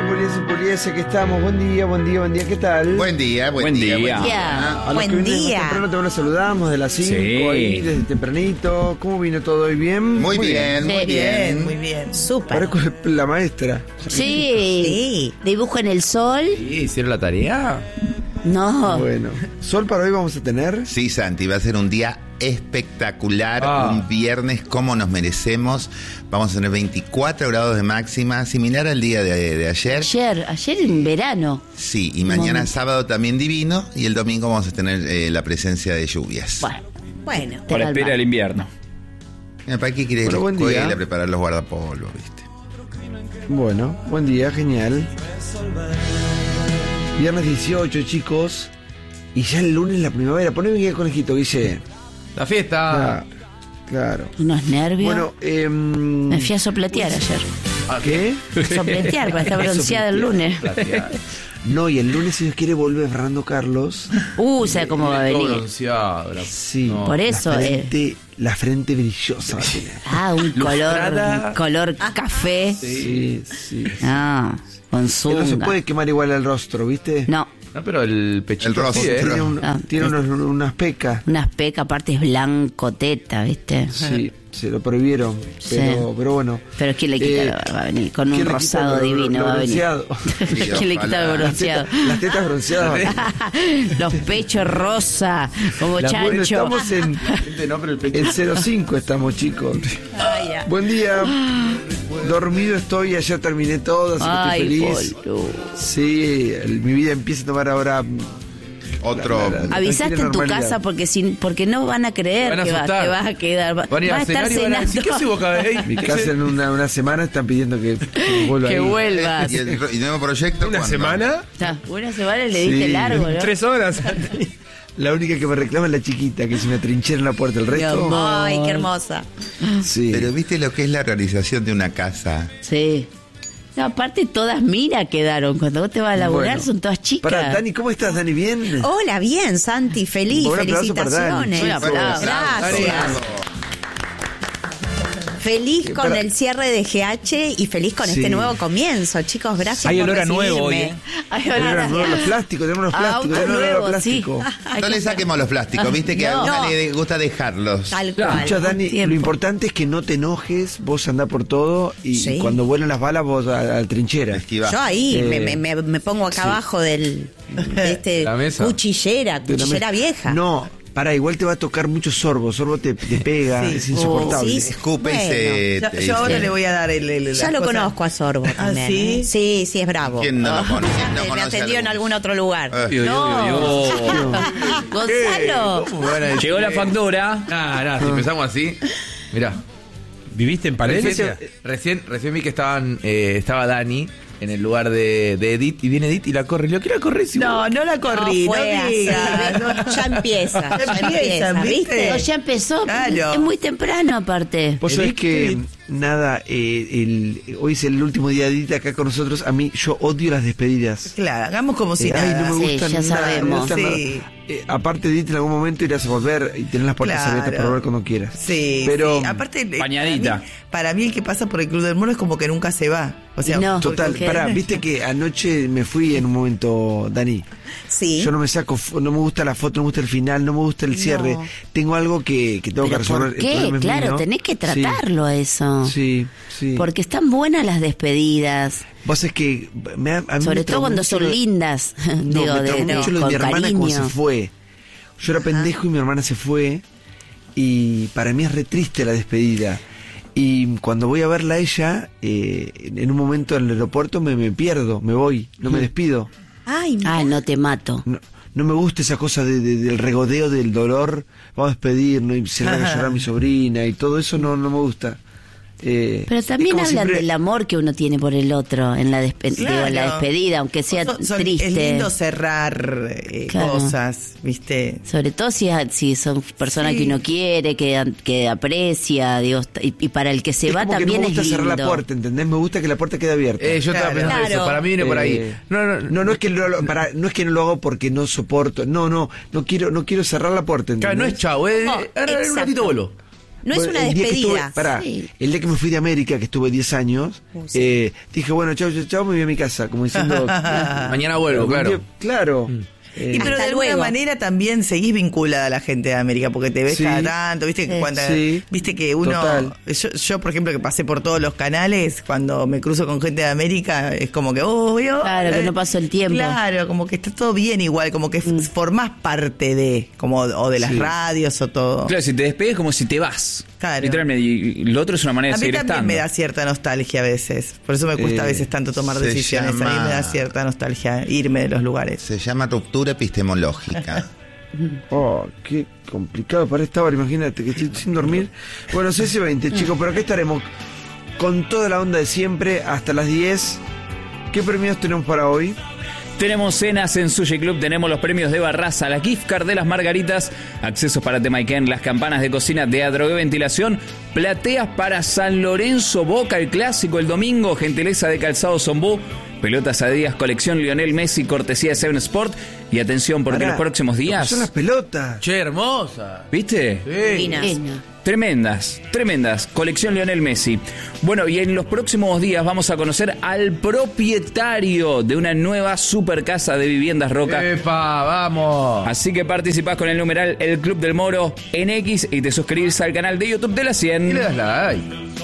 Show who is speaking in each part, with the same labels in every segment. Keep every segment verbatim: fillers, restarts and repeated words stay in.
Speaker 1: Puliese, Puliese, que estamos. Buen día, buen día, buen día, ¿qué tal?
Speaker 2: Buen día, buen,
Speaker 3: Buen
Speaker 2: día.
Speaker 3: día.
Speaker 2: Buen día.
Speaker 1: A los
Speaker 4: Buen
Speaker 1: que vienen
Speaker 4: día.
Speaker 1: más temprano te los saludamos de las cinco
Speaker 3: Sí.
Speaker 1: ahí, desde tempranito. ¿Cómo vino todo hoy? ¿Bien?
Speaker 2: Muy bien, muy
Speaker 5: Sí.
Speaker 2: bien.
Speaker 4: Muy bien, súper.
Speaker 1: Parezco la maestra.
Speaker 5: Sí.
Speaker 4: Sí.
Speaker 5: Dibujo en el sol.
Speaker 3: Sí, ¿hicieron la tarea?
Speaker 5: No.
Speaker 1: Bueno, ¿sol para hoy vamos a tener?
Speaker 2: Sí, Santi, va a ser un día espectacular,
Speaker 3: Ah.
Speaker 2: un viernes como nos merecemos. Vamos a tener veinticuatro grados de máxima, similar al día de, de ayer.
Speaker 5: Ayer, ayer en verano.
Speaker 2: Sí, y mañana
Speaker 5: Momento.
Speaker 2: sábado también divino, y el domingo vamos a tener eh, la presencia de lluvias.
Speaker 5: Bueno,
Speaker 4: Bueno.
Speaker 5: Te
Speaker 3: Para
Speaker 5: calma.
Speaker 3: espera del invierno.
Speaker 2: Mira, ¿para qué querés ir
Speaker 1: Bueno,
Speaker 2: a la
Speaker 1: buen día.
Speaker 2: escuela, preparar los guardapolvos, viste?
Speaker 1: Bueno, buen día, genial. Viernes dieciocho, chicos. Y ya el lunes la primavera. Poneme aquí el conejito, Guille.
Speaker 3: La fiesta.
Speaker 1: Claro, claro.
Speaker 5: unos nervios.
Speaker 1: Bueno, eh,
Speaker 5: Me fui a sopletear ayer.
Speaker 1: ¿qué?
Speaker 5: Sopletear, porque está bronceada el lunes.
Speaker 1: No, y el lunes, si Dios quiere, vuelve Fernando Carlos.
Speaker 5: Uh, ¿sabes cómo va a
Speaker 3: Todo
Speaker 5: venir?
Speaker 3: bronceado. la-
Speaker 1: Sí,
Speaker 3: No.
Speaker 5: Por eso,
Speaker 1: la
Speaker 5: eh.
Speaker 1: frente, la frente brillosa va a tener.
Speaker 5: Ah, un
Speaker 3: Lustrada.
Speaker 5: color, un color café.
Speaker 1: Sí, sí.
Speaker 5: Ah, con
Speaker 1: Que
Speaker 5: zunga.
Speaker 1: no se puede quemar igual el rostro, ¿viste?
Speaker 5: No,
Speaker 3: No, pero el pechito
Speaker 2: El rostro.
Speaker 3: sí, ¿eh?
Speaker 1: Tiene, un-
Speaker 5: Ah,
Speaker 1: tiene
Speaker 5: es-
Speaker 1: unos- unas pecas.
Speaker 5: unas pecas, aparte es blanco, teta, ¿viste?
Speaker 1: Sí, se lo prohibieron.
Speaker 5: Sí.
Speaker 1: Pero, pero bueno.
Speaker 5: Pero ¿quién le quita?
Speaker 1: Eh,
Speaker 5: Va a venir con un
Speaker 1: ¿quién le quita
Speaker 5: rosado
Speaker 1: lo- lo-
Speaker 5: divino.
Speaker 1: lo
Speaker 5: va a venir.
Speaker 1: bronceado?
Speaker 5: ¿Quién le quita el
Speaker 2: Ojalá.
Speaker 5: bronceado?
Speaker 1: Las tetas bronceadas.
Speaker 5: Los pechos rosa, como
Speaker 1: La- bueno,
Speaker 5: chancho.
Speaker 1: estamos en,
Speaker 3: Gente, no, pero el pechito.
Speaker 1: en cero cinco estamos, chicos. Buen día. Dormido estoy, ayer terminé todo, así que
Speaker 5: Ay,
Speaker 1: estoy feliz.
Speaker 5: boludo.
Speaker 1: Sí, el- mi vida empieza a tomar ahora.
Speaker 2: Otro.
Speaker 1: La- la- la-
Speaker 5: Avisaste en tu
Speaker 1: normalidad.
Speaker 5: casa porque sin, porque no van a creer
Speaker 3: Van a
Speaker 5: que, va-
Speaker 3: asustar.
Speaker 5: que vas a quedar. Va,
Speaker 3: Van a ir
Speaker 5: va
Speaker 3: a
Speaker 5: a estar
Speaker 3: cenar y van a
Speaker 5: cenando.
Speaker 3: decir, ¿qué hace vos acá? Ey,
Speaker 1: Mi
Speaker 3: ¿qué
Speaker 1: casa
Speaker 3: hace?
Speaker 1: en una, una semana están pidiendo que, que vuelva
Speaker 5: Que
Speaker 1: ahí.
Speaker 5: vuelvas.
Speaker 2: ¿Y el y nuevo proyecto?
Speaker 6: ¿Una
Speaker 2: cuándo?
Speaker 6: semana?
Speaker 5: Ya, una semana le diste
Speaker 1: Sí.
Speaker 5: largo, ¿no?
Speaker 6: Tres horas.
Speaker 1: La única que me reclama es la chiquita, que se me trinchera en la puerta. El resto.
Speaker 5: amor.
Speaker 4: Ay, qué hermosa.
Speaker 1: Sí.
Speaker 2: Pero viste lo que es la organización de una casa.
Speaker 5: Sí. No, aparte todas mira quedaron. Cuando vos te vas a laburar
Speaker 1: Bueno.
Speaker 5: son todas chicas.
Speaker 1: Pará, Dani, ¿cómo estás, Dani? ¿Bien?
Speaker 4: Hola, bien, Santi, feliz,
Speaker 1: Un aplauso para Dani,
Speaker 4: felicitaciones.
Speaker 5: Un aplauso.
Speaker 4: Gracias. Feliz
Speaker 1: Que
Speaker 4: con
Speaker 1: para-
Speaker 4: el cierre de G H y feliz con
Speaker 1: Sí.
Speaker 4: este nuevo comienzo, chicos. Gracias
Speaker 3: Hay
Speaker 4: por
Speaker 3: olor a nuevo hoy,
Speaker 4: recibirme.
Speaker 3: ¿eh?
Speaker 5: Ay,
Speaker 1: Tenemos
Speaker 5: hola.
Speaker 1: los nuevos- los plásticos, tenemos los plásticos,
Speaker 5: Auto
Speaker 1: tenemos los
Speaker 5: nuevo,
Speaker 1: plásticos.
Speaker 5: sí. Hay
Speaker 2: No
Speaker 5: que
Speaker 2: le
Speaker 5: hacer-
Speaker 2: saquemos los plásticos, viste que a
Speaker 4: No.
Speaker 2: alguna le gusta dejarlos.
Speaker 4: Tal
Speaker 3: Claro.
Speaker 4: cual.
Speaker 1: Escucha, Dani,
Speaker 5: tiempo.
Speaker 1: lo importante es que no te enojes, vos andá por todo y,
Speaker 4: Sí.
Speaker 1: y cuando vuelan las balas vos a, a la trinchera.
Speaker 2: Esquiva.
Speaker 4: Yo ahí
Speaker 1: Eh,
Speaker 4: me, me- me- me pongo acá abajo del de este
Speaker 3: La mesa.
Speaker 4: cuchillera,
Speaker 1: De la
Speaker 4: cuchillera
Speaker 1: mesa.
Speaker 4: vieja.
Speaker 1: No, pará, igual te va a tocar mucho sorbo, sorbo te, te pega,
Speaker 6: Sí.
Speaker 1: es insoportable.
Speaker 4: Oh, sí,
Speaker 2: Escupe y
Speaker 4: Bueno.
Speaker 2: se.
Speaker 6: Yo,
Speaker 2: te
Speaker 6: yo ahora
Speaker 2: dice-
Speaker 6: le voy a dar el. el-
Speaker 4: Ya
Speaker 6: las
Speaker 4: lo
Speaker 6: cosas.
Speaker 4: conozco a Sorbo
Speaker 6: ¿Ah,
Speaker 4: también.
Speaker 6: sí?
Speaker 4: ¿eh? Sí, sí, es bravo.
Speaker 2: ¿Quién no lo conoce? ¿Quién no
Speaker 4: me
Speaker 2: conoce
Speaker 4: atendió en
Speaker 2: algún-
Speaker 4: algún otro lugar.
Speaker 2: Eh.
Speaker 3: Yo, yo, yo, yo.
Speaker 5: Gonzalo.
Speaker 3: ¿Cómo me van a decir? Llegó la factura. Nah, nah, si empezamos así. Mirá.
Speaker 6: ¿Viviste en Palencia?
Speaker 3: Recién, recién, recién vi que estaban, eh, estaba Dani en el lugar de, de Edith y viene Edith y la corre. Le digo, ¿qué la corres?
Speaker 6: No, no la corrí, no,
Speaker 4: fue así.
Speaker 6: digas. No.
Speaker 4: Ya empieza, ya
Speaker 6: Ya
Speaker 4: empieza,
Speaker 6: empiezan,
Speaker 4: ¿viste?
Speaker 6: ¿viste?
Speaker 5: No, ya empezó.
Speaker 6: Claro.
Speaker 5: Es muy temprano aparte.
Speaker 1: Vos sabés
Speaker 6: Edith,
Speaker 1: que,
Speaker 6: Edith.
Speaker 1: nada, eh, el, hoy es el último día de Edith acá con nosotros. A mí, yo odio las despedidas.
Speaker 6: Claro, hagamos como si
Speaker 1: Eh, ay,
Speaker 6: nada.
Speaker 1: no me
Speaker 5: Sí,
Speaker 1: gustan
Speaker 5: ya
Speaker 1: nada, no me
Speaker 5: sabemos.
Speaker 1: gustan
Speaker 6: Sí.
Speaker 1: nada. Eh, aparte, Edith, en algún momento irás a volver y tener las puertas
Speaker 6: Claro.
Speaker 1: abiertas para volver cuando quieras.
Speaker 6: Sí,
Speaker 1: pero
Speaker 6: sí. Aparte, eh,
Speaker 3: Bañadita.
Speaker 6: Para mí, para mí el que pasa por el Club del Mono es como que nunca se va. O sea,
Speaker 5: No.
Speaker 6: porque-
Speaker 1: Total,
Speaker 5: porque-
Speaker 1: pará, viste que anoche me fui en un momento, Dani.
Speaker 4: Sí.
Speaker 1: Yo no me saco, fo- no me gusta la foto, no me gusta el final, no me gusta el cierre. Tengo algo que, que tengo que
Speaker 5: ¿Pero
Speaker 1: resolver.
Speaker 5: por
Speaker 1: El
Speaker 5: qué?
Speaker 1: problema es
Speaker 5: Claro,
Speaker 1: mío.
Speaker 5: tenés que
Speaker 1: Sí,
Speaker 5: tratarlo a eso.
Speaker 1: Sí, sí.
Speaker 5: Porque están buenas las despedidas.
Speaker 1: Vos es que me, a mí me
Speaker 5: Sobre todo
Speaker 1: traumó
Speaker 5: cuando
Speaker 1: mucho
Speaker 5: son
Speaker 1: lo-
Speaker 5: lindas.
Speaker 1: No,
Speaker 5: Digo,
Speaker 1: me
Speaker 5: de,
Speaker 1: traumó
Speaker 5: de-
Speaker 1: mucho lo de
Speaker 5: con
Speaker 1: mi hermana
Speaker 5: cariño.
Speaker 1: cuando se fue. Yo era pendejo y mi hermana se fue. Y para mí es re triste la despedida. Y cuando voy a verla a ella, eh, en un momento en el aeropuerto me, me pierdo, me voy, no me despido.
Speaker 4: Ay,
Speaker 5: Ah, no te mato.
Speaker 1: No, no me gusta esa cosa de, de- del regodeo del dolor. Vamos a despedirnos y se le va a llorar a mi sobrina y todo eso no, no me gusta. Eh,
Speaker 5: Pero
Speaker 1: es
Speaker 5: también
Speaker 1: como
Speaker 5: hablan
Speaker 1: siempre-
Speaker 5: del amor que uno tiene por el otro en la, despe- digo, en la
Speaker 6: Claro.
Speaker 5: despedida, aunque sea
Speaker 6: Son- son-
Speaker 5: triste.
Speaker 6: Es lindo cerrar eh,
Speaker 5: Claro.
Speaker 6: cosas, ¿viste?
Speaker 5: Sobre todo si, si son personas
Speaker 6: Sí.
Speaker 5: que uno quiere, que, que aprecia, digo, y, y para el que se
Speaker 1: es
Speaker 5: va
Speaker 1: como que
Speaker 5: también
Speaker 1: no me gusta
Speaker 5: es lindo.
Speaker 1: cerrar la puerta, ¿entendés? Me gusta que la puerta quede abierta.
Speaker 3: Eh, yo estaba
Speaker 6: Claro.
Speaker 3: pensando
Speaker 4: Claro.
Speaker 3: eso. Para mí viene por ahí.
Speaker 1: Eh,
Speaker 3: No, no,
Speaker 1: no, no es que no lo, para, no es que no lo hago porque no soporto. No, no, no quiero, no quiero cerrar la puerta.
Speaker 3: Claro, no
Speaker 1: ¿entendés?
Speaker 3: es chau, eh.
Speaker 4: Oh,
Speaker 3: Ahora en un
Speaker 4: exacto.
Speaker 3: ratito vuelo.
Speaker 4: No es
Speaker 1: Bueno,
Speaker 4: una
Speaker 1: el día que
Speaker 4: despedida.
Speaker 1: estuve- pará,
Speaker 5: Sí.
Speaker 1: el día que me fui de América, que estuve diez años,
Speaker 4: Uh, sí.
Speaker 1: eh, dije, bueno, chao, chao, chao, me voy a mi casa, como diciendo...
Speaker 3: Mañana vuelvo, claro.
Speaker 1: Claro. Claro. Eh,
Speaker 6: Y pero
Speaker 4: Hasta
Speaker 6: de alguna
Speaker 4: luego.
Speaker 6: manera también seguís vinculada a la gente de América, porque te ves
Speaker 1: Sí.
Speaker 6: cada tanto, viste que
Speaker 4: Sí.
Speaker 6: cuando,
Speaker 1: Sí.
Speaker 6: viste que uno,
Speaker 1: Total.
Speaker 6: yo, yo por ejemplo que pasé por todos los canales, cuando me cruzo con gente de América, es como que, oh, yo,
Speaker 5: Claro, que no pasó el tiempo.
Speaker 6: Claro, como que está todo bien igual, como que f- formás parte de, como, o de las
Speaker 1: Sí.
Speaker 6: radios o todo.
Speaker 7: Claro, si te despedes como si te vas.
Speaker 6: Claro.
Speaker 7: Literalmente. Y lo otro es una manera
Speaker 6: A
Speaker 7: de
Speaker 6: mí
Speaker 7: seguir
Speaker 6: también
Speaker 7: estando.
Speaker 6: me da cierta nostalgia a veces, por eso me cuesta
Speaker 1: Eh,
Speaker 6: a veces tanto tomar
Speaker 2: se
Speaker 6: decisiones, a mí
Speaker 2: llama-
Speaker 6: me da cierta nostalgia irme de los lugares.
Speaker 2: Se llama ruptura epistemológica.
Speaker 1: Oh, qué complicado para esta hora, imagínate que estoy sin dormir. Bueno, seis y veinte, chicos, pero aquí estaremos con toda la onda de siempre hasta las diez. ¿Qué premios tenemos para hoy?
Speaker 7: Tenemos cenas en Sushi Club, tenemos los premios de Barraza, la gift card de las margaritas, accesos para Temaiken, las campanas de cocina, teatro y ventilación, plateas para San Lorenzo Boca, el clásico el domingo, gentileza de Calzado Zombú, pelotas Adidas colección Lionel Messi, cortesía de Seven Sport. Y atención, porque
Speaker 1: Pará,
Speaker 7: los próximos
Speaker 1: lo que
Speaker 7: días...
Speaker 1: son las pelotas.
Speaker 3: Che, hermosa.
Speaker 7: ¿Viste?
Speaker 3: Sí.
Speaker 4: Finas.
Speaker 5: Bueno.
Speaker 7: Tremendas, tremendas. Colección Lionel Messi. Bueno, y en los próximos días vamos a conocer al propietario de una nueva super casa de viviendas Roca.
Speaker 3: ¡Epa, vamos!
Speaker 7: Así que participás con el numeral El Club del Moro en X y te suscribís al canal de YouTube de la
Speaker 3: Y
Speaker 7: cien.
Speaker 3: le das like.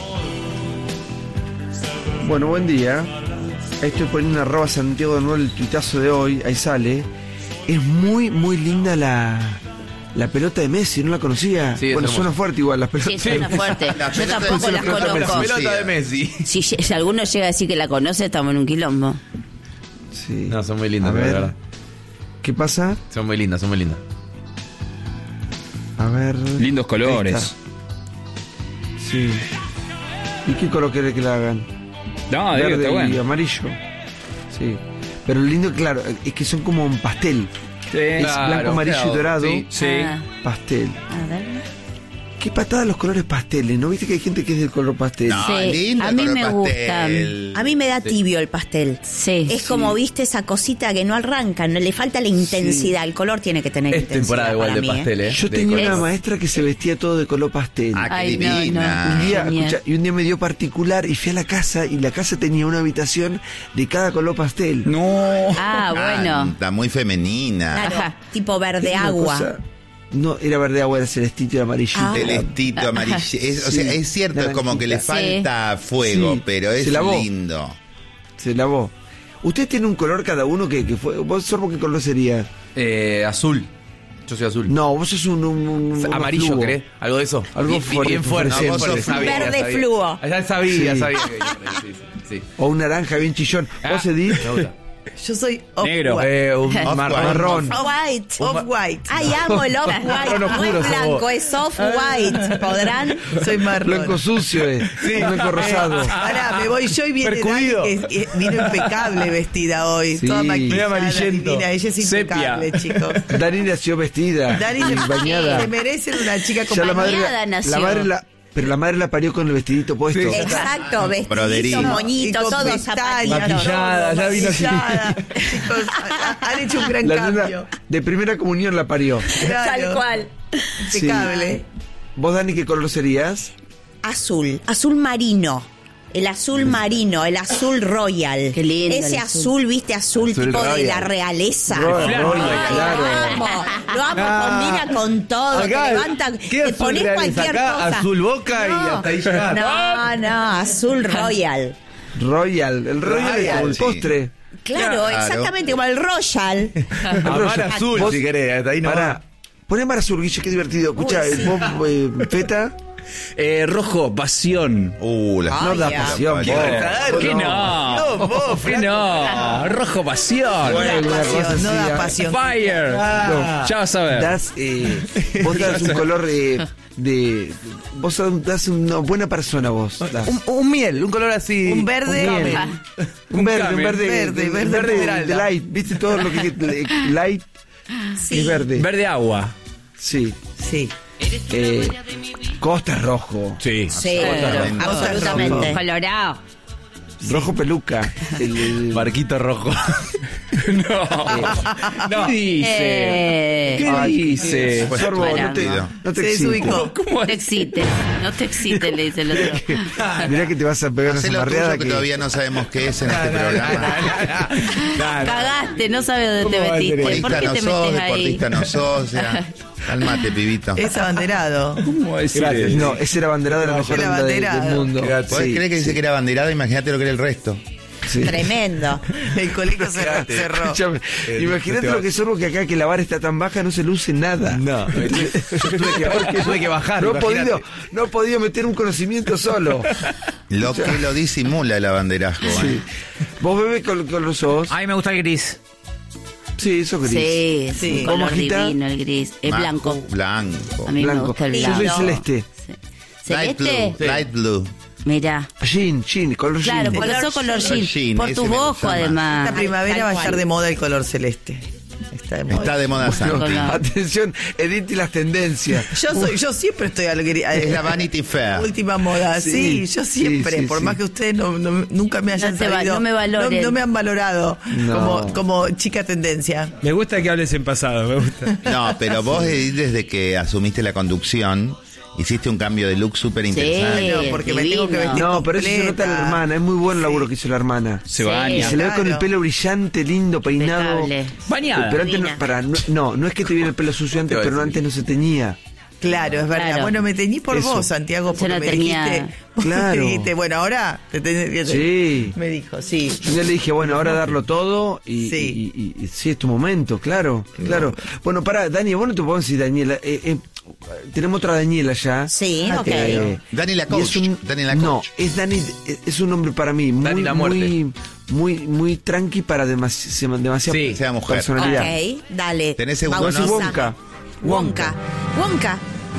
Speaker 1: Bueno, buen día. Ahí estoy poniendo arroba Santiago de nuevo el tuitazo de hoy, ahí sale. Es muy, muy linda la, la pelota de Messi, no la conocía.
Speaker 3: Sí, es
Speaker 1: bueno,
Speaker 3: hermosa.
Speaker 1: suena fuerte igual las pelotas.
Speaker 5: Sí, suena fuerte.
Speaker 2: La
Speaker 5: Yo
Speaker 2: pelota
Speaker 5: tampoco
Speaker 2: es
Speaker 5: las
Speaker 2: una pelota
Speaker 5: conozco.
Speaker 2: Messi.
Speaker 3: Pelota de Messi.
Speaker 5: Si, si alguno llega a decir que la conoce, estamos en un quilombo.
Speaker 1: Sí.
Speaker 3: No, son muy lindas,
Speaker 1: A
Speaker 3: la
Speaker 1: ver.
Speaker 3: verdad.
Speaker 1: ¿Qué pasa?
Speaker 3: Son muy lindas, son muy lindas.
Speaker 1: A ver.
Speaker 7: Lindos
Speaker 1: Ahí
Speaker 7: colores.
Speaker 1: está. Sí. ¿Y qué color quiere que la hagan?
Speaker 7: No, digo,
Speaker 1: Verde
Speaker 7: está
Speaker 1: y
Speaker 7: bueno.
Speaker 1: amarillo. Sí. Pero lo lindo, claro, es que son como un pastel.
Speaker 7: Sí.
Speaker 1: Es
Speaker 3: Claro,
Speaker 1: blanco, amarillo
Speaker 3: claro,
Speaker 1: y dorado.
Speaker 3: sí.
Speaker 7: Sí.
Speaker 5: Ah,
Speaker 1: Pastel.
Speaker 5: a ver.
Speaker 1: Qué patada los colores pasteles, ¿no? ¿Viste que hay gente que es del color pastel?
Speaker 2: No,
Speaker 5: Sí,
Speaker 2: lindo
Speaker 5: a mí
Speaker 2: color
Speaker 5: me
Speaker 2: pastel.
Speaker 4: A mí me da tibio el pastel.
Speaker 5: Sí.
Speaker 4: Es como, viste, esa cosita que no arranca, no le falta la intensidad. El color tiene que tener
Speaker 3: Es
Speaker 4: intensidad
Speaker 3: temporada igual
Speaker 4: para
Speaker 3: de
Speaker 4: mí, ¿eh?
Speaker 3: pastel, ¿eh?
Speaker 1: Yo
Speaker 3: De
Speaker 1: tenía
Speaker 3: color.
Speaker 1: una maestra que se vestía todo de color pastel.
Speaker 2: Ah, qué
Speaker 5: Ay, no, no.
Speaker 2: divina.
Speaker 1: Un día,
Speaker 5: genial.
Speaker 1: escucha, y un día me dio particular y fui a la casa y la casa tenía una habitación de cada color pastel.
Speaker 7: No.
Speaker 5: Ah, bueno.
Speaker 2: Está muy femenina.
Speaker 4: Claro,
Speaker 5: Ajá.
Speaker 4: tipo verde
Speaker 1: Era una
Speaker 4: agua.
Speaker 1: cosa- no, era verde agua, era celestito y amarillito.
Speaker 4: Ah.
Speaker 2: Celestito, amarillo. Es- o
Speaker 1: Sí,
Speaker 2: sea, es cierto, es como que le
Speaker 1: naranjita.
Speaker 2: falta fuego,
Speaker 1: Sí,
Speaker 2: pero es
Speaker 1: se lavó.
Speaker 2: lindo.
Speaker 1: Se lavó. ¿Usted tiene un color cada uno que, que fue? ¿Vos, Sorbo, qué color sería?
Speaker 3: Eh, azul. Yo soy azul.
Speaker 1: No, vos sos un... un- un- un
Speaker 3: Amarillo,
Speaker 1: fluo.
Speaker 3: ¿querés? Algo de eso.
Speaker 1: Algo
Speaker 3: bien,
Speaker 1: fuerte,
Speaker 3: bien fuerte.
Speaker 1: fluorescente.
Speaker 3: bien
Speaker 2: No, vos
Speaker 3: fuerte,
Speaker 2: sos
Speaker 3: sabía,
Speaker 4: verde
Speaker 3: sabía.
Speaker 4: fluo.
Speaker 3: Ya sabía,
Speaker 1: Sí.
Speaker 3: sabía. que yo- sí, sí, sí.
Speaker 1: O un naranja bien chillón. ¿Vos, Edith?
Speaker 3: Me gusta.
Speaker 6: Yo soy off
Speaker 7: Negro.
Speaker 6: white.
Speaker 3: Eh, un
Speaker 2: Off-white.
Speaker 3: marrón.
Speaker 4: Off-white.
Speaker 6: Off white.
Speaker 4: Ay, amo el off-white.
Speaker 3: Marrón
Speaker 4: No
Speaker 3: oscuro
Speaker 4: es
Speaker 3: sos
Speaker 4: blanco,
Speaker 3: vos.
Speaker 4: es off-white. ¿Podrán?
Speaker 6: Soy marrón.
Speaker 1: Blanco sucio, eh. Blanco rosado.
Speaker 6: Pará, me voy yo y viene
Speaker 3: Percudido.
Speaker 6: Dani, que es- vino impecable vestida hoy.
Speaker 1: Sí.
Speaker 6: Toda
Speaker 1: Medio
Speaker 6: maquillada,
Speaker 3: amarillento.
Speaker 6: divina. Ella es impecable,
Speaker 7: Sepia.
Speaker 6: chicos.
Speaker 1: Dani nació vestida.
Speaker 6: Dani
Speaker 1: y
Speaker 6: se,
Speaker 1: bañada.
Speaker 6: se merece una chica con
Speaker 1: Ya la madre,
Speaker 5: bañada
Speaker 1: la,
Speaker 5: nació.
Speaker 1: la madre la, pero la madre la parió con el vestidito puesto.
Speaker 3: Sí.
Speaker 4: Exacto, vestidito,
Speaker 2: Broderino.
Speaker 4: moñito,
Speaker 6: Y con
Speaker 4: todo
Speaker 6: pestañas,
Speaker 4: zapatito.
Speaker 3: Maquillada, ya vino así.
Speaker 6: maquillada. Chicos, ha- han hecho un gran
Speaker 1: La
Speaker 6: cambio.
Speaker 1: nena de primera comunión la parió.
Speaker 6: Claro.
Speaker 4: Tal cual.
Speaker 6: Impecable.
Speaker 1: ¿Vos, Dani, qué color serías?
Speaker 4: Azul, azul marino. El azul marino, el azul royal.
Speaker 5: Qué lindo
Speaker 4: Ese
Speaker 5: el
Speaker 4: azul.
Speaker 5: azul.
Speaker 4: viste, azul,
Speaker 3: Azul
Speaker 4: tipo de
Speaker 3: royal.
Speaker 4: la realeza.
Speaker 1: Royal,
Speaker 4: Ay,
Speaker 1: royal, claro.
Speaker 4: Lo amo, lo amo,
Speaker 3: Ah.
Speaker 4: combina con todo,
Speaker 3: Acá,
Speaker 4: te levanta,
Speaker 3: ¿qué
Speaker 4: te
Speaker 3: azul
Speaker 4: pones
Speaker 3: real es
Speaker 4: cualquier
Speaker 3: acá?
Speaker 4: cosa.
Speaker 3: Azul boca y hasta ahí llegar.
Speaker 4: No, no, azul royal.
Speaker 1: Royal. El Royal es como el
Speaker 2: sí.
Speaker 1: postre.
Speaker 4: Claro,
Speaker 2: Claro.
Speaker 4: exactamente como el royal.
Speaker 3: Amar azul,
Speaker 1: Vos-
Speaker 3: si querés. Hasta ahí no.
Speaker 1: Pará. Poné mar azul, Guille, qué divertido. Escucha,
Speaker 4: Uy, sí.
Speaker 1: vos, eh, Feta,
Speaker 7: Eh, rojo, pasión.
Speaker 2: Uh, la
Speaker 1: no da
Speaker 4: Ay,
Speaker 1: pasión.
Speaker 2: ¿qué
Speaker 1: vos.
Speaker 2: vas
Speaker 7: ¿Qué no?
Speaker 3: No, vos,
Speaker 7: ¿Qué no? Rojo, pasión.
Speaker 1: Bueno,
Speaker 6: No da
Speaker 1: una cosa
Speaker 6: pasión, no
Speaker 1: así,
Speaker 6: da
Speaker 1: ah.
Speaker 6: pasión.
Speaker 7: Fire.
Speaker 3: Ah.
Speaker 7: Ya vas a ver.
Speaker 1: Das, eh, vos das un color de, de... Vos das una buena persona, vos. das.
Speaker 3: Un, un miel, un color así.
Speaker 6: Un verde.
Speaker 1: Un miel. Un verde, un
Speaker 7: camel.
Speaker 1: verde,
Speaker 6: Verde,
Speaker 1: un
Speaker 6: verde
Speaker 1: verde de,
Speaker 3: esmeralda.
Speaker 1: light. ¿Viste todo lo que es light?
Speaker 4: Sí.
Speaker 1: Es verde.
Speaker 7: Verde agua.
Speaker 1: Sí.
Speaker 6: Sí.
Speaker 1: Eh, Costa es rojo.
Speaker 7: Sí.
Speaker 4: Sí,
Speaker 2: Absolutamente.
Speaker 4: absolutamente.
Speaker 5: Colorado.
Speaker 1: Rojo peluca. El, el-
Speaker 3: Barquito rojo.
Speaker 7: no. No. ¿Qué dice?
Speaker 5: Eh,
Speaker 7: ¿Qué
Speaker 1: Ay,
Speaker 7: dice?
Speaker 1: Sorbo, no te,
Speaker 2: Pará.
Speaker 1: no te
Speaker 6: Se
Speaker 1: excites.
Speaker 6: desubicó.
Speaker 7: ¿Cómo
Speaker 5: no te
Speaker 7: es?
Speaker 5: excites, no te excites, le dice el otro.
Speaker 1: Mirá que te vas a pegar una
Speaker 2: Hacé lo tuyo
Speaker 1: zamarreada
Speaker 2: que,
Speaker 1: que...
Speaker 2: todavía no sabemos qué es en este programa.
Speaker 5: Cagaste, no sabes dónde te
Speaker 7: ¿Cómo va a ser
Speaker 5: metiste. ¿Por
Speaker 2: Deportista
Speaker 5: qué
Speaker 2: no
Speaker 5: te
Speaker 2: sos,
Speaker 5: metes ahí?
Speaker 2: deportista no sos, o sea, cálmate, pibito.
Speaker 6: Es abanderado.
Speaker 7: ¿Cómo decir
Speaker 1: Gracias.
Speaker 7: eso?
Speaker 1: No, ese era abanderado de la mejor
Speaker 6: era
Speaker 1: onda de- del
Speaker 6: abanderado.
Speaker 1: mundo.
Speaker 2: ¿Podés
Speaker 1: Sí,
Speaker 2: creer que dice
Speaker 1: sí,
Speaker 2: que era abanderado? Imagínate lo que era el resto.
Speaker 1: sí.
Speaker 4: Tremendo.
Speaker 6: El colegio cerró. cerró.
Speaker 1: Escuchame, Imagínate lo que es Sorbo, que acá que la vara está tan baja no se luce nada.
Speaker 3: No, yo tuve que, tuve que bajar.
Speaker 1: No he
Speaker 3: imagínate.
Speaker 1: podido, no he podido meter un conocimiento solo.
Speaker 2: Lo que lo disimula el abanderazgo.
Speaker 1: Sí.
Speaker 2: ¿eh?
Speaker 1: ¿Vos bebés con, con los ojos?
Speaker 8: A mí me gusta el gris.
Speaker 1: Sí, eso gris.
Speaker 5: Sí, es
Speaker 6: Sí.
Speaker 5: un color
Speaker 1: ¿Majita?
Speaker 5: divino el gris. Es
Speaker 2: Macu,
Speaker 5: blanco.
Speaker 2: Blanco.
Speaker 5: A mí me
Speaker 1: Blanco.
Speaker 5: gusta el
Speaker 1: Yo
Speaker 5: blanco.
Speaker 1: soy celeste.
Speaker 5: Sí.
Speaker 2: Light
Speaker 5: ¿Celeste?
Speaker 2: blue. Light blue.
Speaker 5: Mirá.
Speaker 1: Jean, jean, color jean.
Speaker 5: Claro, por eso color
Speaker 2: color
Speaker 5: jean.
Speaker 2: jean,
Speaker 5: Por
Speaker 2: ese
Speaker 5: tus
Speaker 2: me
Speaker 5: ojos,
Speaker 2: gusta más.
Speaker 5: además.
Speaker 6: Esta primavera
Speaker 4: Tal
Speaker 6: va a
Speaker 4: cual.
Speaker 6: estar de moda el color celeste. Está de moda.
Speaker 2: Está de moda Santi.
Speaker 5: Con la-
Speaker 1: Atención, Edith y las tendencias.
Speaker 6: Yo soy, yo siempre estoy al gri-
Speaker 2: Es la Vanity Fair.
Speaker 6: última moda. Sí,
Speaker 1: Sí,
Speaker 6: yo siempre,
Speaker 1: sí, sí,
Speaker 6: por
Speaker 1: sí.
Speaker 6: más que ustedes no, no- nunca me hayan
Speaker 5: No te va-
Speaker 6: sabido,
Speaker 5: no me valoren.
Speaker 6: no, no me han valorado
Speaker 1: No.
Speaker 6: como, como chica tendencia.
Speaker 8: Me gusta que hables en pasado, me gusta.
Speaker 2: No, pero vos, Edith, desde que asumiste la conducción, hiciste un cambio de look súper interesante.
Speaker 6: No, porque me tengo que
Speaker 5: divino.
Speaker 6: vestir
Speaker 1: No, pero eso se nota en la hermana. Es muy buen laburo que hizo la hermana.
Speaker 7: Se
Speaker 5: Sí.
Speaker 7: baña.
Speaker 1: Se le ve con el
Speaker 6: Claro.
Speaker 1: pelo brillante, lindo, peinado.
Speaker 5: Impecable.
Speaker 7: Bañada.
Speaker 1: Pero antes no,
Speaker 5: Divina.
Speaker 1: para, no, no, no es que te viene el pelo sucio antes,
Speaker 3: Te iba a
Speaker 1: pero no,
Speaker 3: decir.
Speaker 1: antes no se teñía.
Speaker 6: Claro, es verdad.
Speaker 5: Claro.
Speaker 6: Bueno, me teñí por
Speaker 1: Eso.
Speaker 6: vos, Santiago,
Speaker 5: Yo
Speaker 6: porque
Speaker 5: no
Speaker 6: me
Speaker 5: tenía-
Speaker 6: dijiste, vos
Speaker 1: Claro.
Speaker 6: me dijiste, bueno, ahora te tenés-
Speaker 1: Sí.
Speaker 6: me dijo, sí.
Speaker 1: Yo ya le dije, bueno, ahora darlo todo y
Speaker 6: Sí.
Speaker 1: y, y- y sí, es tu momento, claro, claro. Bueno, pará, Dani, vos no te podés decir Daniela. Eh, eh, tenemos otra Daniela ya.
Speaker 4: Sí, ok.
Speaker 1: Eh,
Speaker 2: Dani la
Speaker 1: y
Speaker 2: coach.
Speaker 1: es un-
Speaker 2: Dani la
Speaker 1: No,
Speaker 2: coach.
Speaker 1: es Dani, es- es un nombre para mí muy,
Speaker 3: Dani la muerte.
Speaker 1: muy, muy, muy tranqui para demasi demasiada
Speaker 3: Sí,
Speaker 2: sea mujer.
Speaker 1: personalidad.
Speaker 4: Ok, dale.
Speaker 2: Tenés segundo,
Speaker 1: Vos decís
Speaker 2: ¿no?
Speaker 1: Wonka.
Speaker 4: Wonka. Wonka.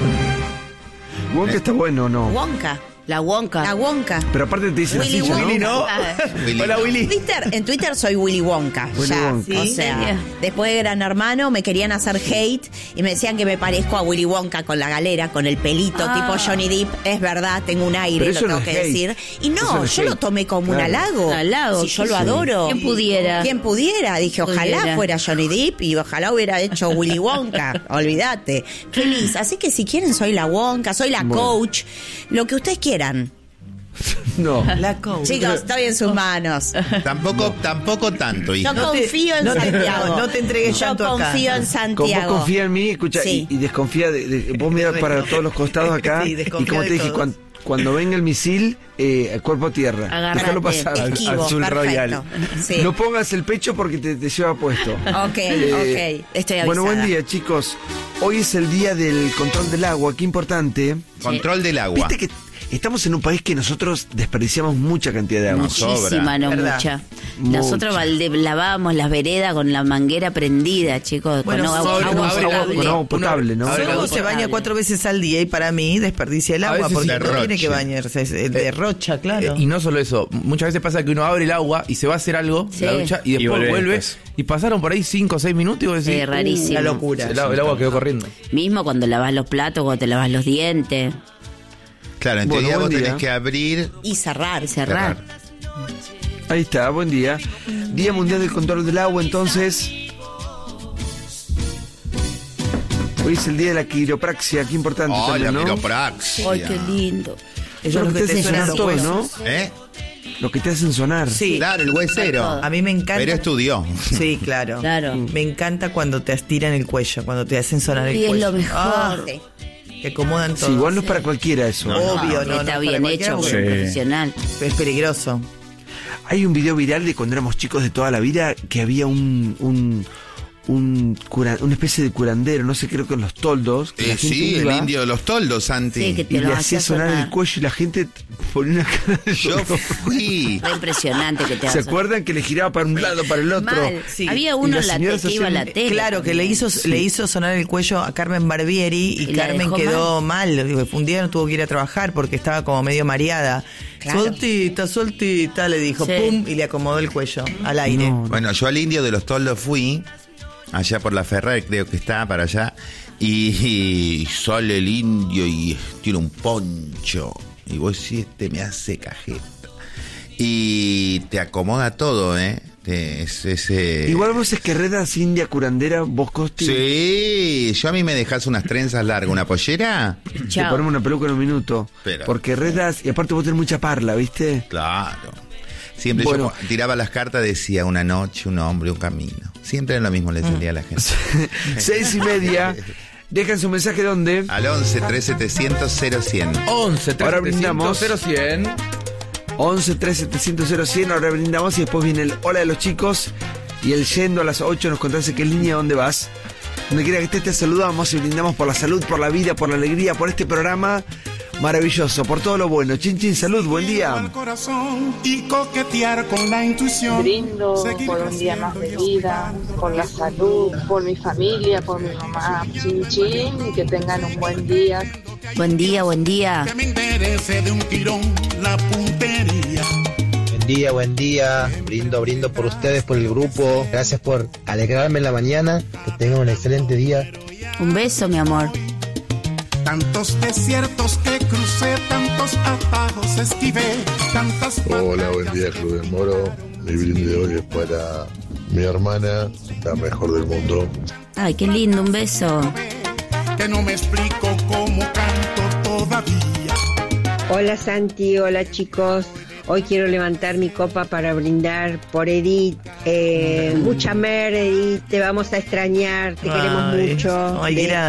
Speaker 1: Wonka está bueno, ¿no?
Speaker 4: Wonka.
Speaker 5: La Wonka.
Speaker 4: La Wonka.
Speaker 1: Pero aparte te dicen
Speaker 4: Willy
Speaker 1: así, ya,
Speaker 4: Wonka.
Speaker 1: ¿no?
Speaker 2: Willy.
Speaker 3: Hola, Willy.
Speaker 4: Twitter, en Twitter soy Willy Wonka.
Speaker 1: Willy
Speaker 4: ya.
Speaker 1: Wonka.
Speaker 4: O
Speaker 5: ¿Sí?
Speaker 4: sea,
Speaker 5: ¿En serio?
Speaker 4: después de Gran Hermano me querían hacer hate y me decían que me parezco a Willy Wonka con la galera, con el pelito
Speaker 5: Ah.
Speaker 4: tipo Johnny Depp. Es verdad, tengo un aire,
Speaker 1: Pero
Speaker 4: lo
Speaker 1: eso
Speaker 4: tengo
Speaker 1: no
Speaker 4: que
Speaker 1: es hate.
Speaker 4: decir. Y
Speaker 1: Eso
Speaker 4: no,
Speaker 1: no es
Speaker 4: yo lo
Speaker 1: hate.
Speaker 4: tomé como un
Speaker 1: Claro.
Speaker 4: halago.
Speaker 5: Un halago,
Speaker 4: Si yo
Speaker 5: sí,
Speaker 4: lo
Speaker 5: sí.
Speaker 4: adoro.
Speaker 5: ¿Quién pudiera?
Speaker 4: Quien pudiera. Dije, ojalá
Speaker 5: Pudiera.
Speaker 4: fuera Johnny Depp y ojalá hubiera hecho Willy Wonka. Olvídate. Feliz. Así que si quieren, soy la Wonka, soy la
Speaker 1: Bueno.
Speaker 4: coach. Lo que ustedes quieran.
Speaker 1: No.
Speaker 6: La coach.
Speaker 4: Chicos, estoy en sus manos.
Speaker 2: Tampoco, tampoco tanto,
Speaker 4: Yo
Speaker 2: hija.
Speaker 6: No te-
Speaker 4: confío en
Speaker 6: no te-
Speaker 4: Santiago.
Speaker 6: no te entregues
Speaker 4: Yo
Speaker 6: tanto acá.
Speaker 4: confío en
Speaker 1: Como
Speaker 4: Santiago.
Speaker 1: vos confía en mí, escucha,
Speaker 4: Sí.
Speaker 1: y, y desconfía de, de- vos mirás para todos los costados acá,
Speaker 6: Sí,
Speaker 1: y
Speaker 6: desconfía
Speaker 1: como
Speaker 6: de
Speaker 1: te dije,
Speaker 6: todos.
Speaker 1: cuan- cuando venga el misil, eh, cuerpo a tierra.
Speaker 5: Agárrate.
Speaker 1: Déjalo pasar.
Speaker 3: Al-
Speaker 4: Esquivo,
Speaker 3: Azul
Speaker 4: perfecto.
Speaker 3: Royal.
Speaker 4: Sí.
Speaker 1: No pongas el pecho porque te, te lleva puesto.
Speaker 4: Ok,
Speaker 1: Eh,
Speaker 4: ok. Estoy avisada.
Speaker 1: Bueno, buen día, chicos. Hoy es el día del control del agua, qué importante.
Speaker 2: Control del agua.
Speaker 1: Viste que estamos en un país que nosotros desperdiciamos mucha cantidad de agua.
Speaker 2: Nos sobra.
Speaker 5: Muchísima, no
Speaker 6: ¿Verdad?
Speaker 5: mucha.
Speaker 1: Mucha.
Speaker 5: Nosotros balde- lavábamos las veredas con la manguera prendida, chicos.
Speaker 6: Bueno,
Speaker 5: con agua,
Speaker 6: sobre-
Speaker 5: agua
Speaker 6: abre la-
Speaker 5: potable.
Speaker 1: con agua potable, ¿no?
Speaker 3: Abre la
Speaker 6: Luego
Speaker 3: ducha.
Speaker 6: se baña cuatro veces al día y para mí desperdicia el
Speaker 3: A
Speaker 6: agua
Speaker 3: veces
Speaker 6: porque no
Speaker 2: derroche.
Speaker 6: tiene que bañarse, es- es derrocha, claro.
Speaker 3: Eh, y no solo eso, muchas veces pasa que uno abre el agua y se va a hacer algo,
Speaker 5: Sí.
Speaker 3: la ducha, y
Speaker 7: Y
Speaker 3: después
Speaker 7: vuelve
Speaker 3: vuelve,
Speaker 7: después.
Speaker 3: y pasaron por ahí cinco o seis minutos y vos decís,
Speaker 5: Sí, rarísimo.
Speaker 6: La locura.
Speaker 3: el, agua- el agua quedó corriendo.
Speaker 5: Mismo cuando lavas los platos, cuando te lavas los dientes.
Speaker 2: Claro, en
Speaker 1: Bueno,
Speaker 2: teoría
Speaker 1: buen
Speaker 2: vos
Speaker 1: día.
Speaker 2: tenés que abrir.
Speaker 4: Y cerrar.
Speaker 5: Y cerrar.
Speaker 1: Ahí está, buen día. Día Mundial del Control del Agua, entonces. Hoy es el día de la quiropraxia, qué importante
Speaker 2: Oh, la
Speaker 1: también, ¿no?
Speaker 2: quiropraxia.
Speaker 5: Ay, qué lindo.
Speaker 6: Eso es lo que te
Speaker 1: hacen
Speaker 6: suena
Speaker 1: sonar
Speaker 6: los
Speaker 1: todo,
Speaker 6: huesos.
Speaker 1: ¿no?
Speaker 2: ¿Eh?
Speaker 1: Lo que te hacen sonar.
Speaker 6: Sí,
Speaker 2: Claro, el huesero.
Speaker 6: a mí me encanta.
Speaker 2: Pero estudió.
Speaker 6: Sí, claro.
Speaker 5: Claro.
Speaker 6: Me encanta cuando te estiran el cuello, cuando te hacen sonar el
Speaker 5: Y es
Speaker 6: cuello.
Speaker 5: lo mejor.
Speaker 6: Ah,
Speaker 4: Sí.
Speaker 6: te acomodan todo.
Speaker 1: Sí, igual no es para cualquiera eso.
Speaker 6: Obvio, no, no,
Speaker 5: Está
Speaker 6: para
Speaker 5: bien
Speaker 6: cualquiera
Speaker 5: hecho,
Speaker 6: porque
Speaker 7: Sí.
Speaker 5: profesional.
Speaker 6: es peligroso.
Speaker 1: Hay un video viral de cuando éramos chicos de toda la vida que había un un, un cura- una especie de curandero, no sé, creo que en los toldos. Que
Speaker 2: Eh,
Speaker 1: la gente
Speaker 2: sí, el
Speaker 1: iba
Speaker 2: indio de los toldos, Santi.
Speaker 5: Sí, que te
Speaker 1: y
Speaker 5: lo
Speaker 1: le
Speaker 5: hacía
Speaker 1: hacía sonar,
Speaker 5: sonar.
Speaker 1: el cuello y la gente ponía una cara de
Speaker 2: Yo
Speaker 1: dolor.
Speaker 2: fui.
Speaker 5: Re impresionante que te
Speaker 1: ¿Se
Speaker 5: hagas.
Speaker 1: acuerdan que le giraba para un lado, para el otro?
Speaker 5: Mal.
Speaker 6: Sí.
Speaker 5: Había
Speaker 1: Y
Speaker 5: uno
Speaker 1: las
Speaker 5: en la
Speaker 1: señoras
Speaker 5: te- que iba a la
Speaker 1: hacían-
Speaker 5: tele.
Speaker 6: Claro, que le hizo, le hizo sonar el cuello a Carmen Barbieri y,
Speaker 5: ¿Y la
Speaker 6: Carmen
Speaker 5: dejó
Speaker 6: quedó mal. Digo, un día no tuvo que ir a trabajar porque estaba como medio mareada.
Speaker 4: Claro.
Speaker 6: Sueltita, sueltita, le dijo,
Speaker 5: Sí.
Speaker 6: pum, y le acomodó el cuello al aire.
Speaker 1: No,
Speaker 2: Bueno, yo al indio de los toldos fui, allá por la Ferrer, creo que está, para allá, y, y sale el indio y tiene un poncho. Y vos sí, este me hace cajeta. y te acomoda todo, ¿eh? Te- Es, es, eh,
Speaker 1: Igual vos es que redas india curandera, vos Costi.
Speaker 2: Sí, yo a mí me dejas unas trenzas largas, una pollera.
Speaker 1: Te
Speaker 5: Chao.
Speaker 1: ponemos una peluca en un minuto.
Speaker 2: Pero-
Speaker 1: Porque redas, y aparte vos tenés mucha parla, ¿viste?
Speaker 2: Claro. Siempre
Speaker 1: Bueno.
Speaker 2: yo tiraba las cartas, decía una noche, un hombre, un camino. Siempre era lo mismo, le decía a la gente.
Speaker 1: Seis y media. Dejan su mensaje donde.
Speaker 2: Al once, tres setecientos, cero cien.
Speaker 3: once, tres,
Speaker 1: Ahora brindamos.
Speaker 3: cero cien.
Speaker 1: once, tres, setecientos, cero cien. Ahora brindamos y después viene el hola de los chicos. Y el yendo a las ocho nos contás qué línea, dónde vas. Donde quiera que estés, te saludamos y brindamos por la salud, por la vida, por la alegría, por este programa maravilloso, por todo lo bueno. Chin, chin, salud, buen día.
Speaker 9: Al corazón y coquetear con la intuición.
Speaker 10: Brindo
Speaker 9: Seguir
Speaker 10: por un día más de
Speaker 9: creciendo
Speaker 10: vida, por la salud, por mi familia, por mi mamá. Chin chin, y que tengan un buen día.
Speaker 5: Buen día, buen día.
Speaker 9: que me interese de un tirón la puntería.
Speaker 11: Buen día, buen día. Brindo, brindo por ustedes, por el grupo. Gracias por alegrarme en la mañana. Que tengan un excelente día.
Speaker 5: Un beso, mi amor.
Speaker 9: Tantos desiertos que crucé, tantos atajos esquivé, tantas...
Speaker 12: Hola, buen día, Club del Moro. Mi brindis de hoy es para mi hermana, la mejor del mundo.
Speaker 5: Ay, qué lindo, un beso.
Speaker 9: que no me explico cómo canto todavía.
Speaker 13: Hola Santi, hola chicos. Hoy quiero levantar mi copa para brindar por Edith. Eh, mucha mer, Edith, te vamos a extrañar, te queremos
Speaker 6: Ay,
Speaker 13: mucho.
Speaker 6: ay,
Speaker 13: De-
Speaker 6: gracias.